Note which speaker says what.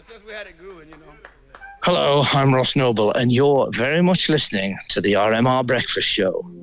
Speaker 1: just we had it grooving, you know.
Speaker 2: Hello, I'm Ross Noble, and you're very much listening to the RMR Breakfast Show.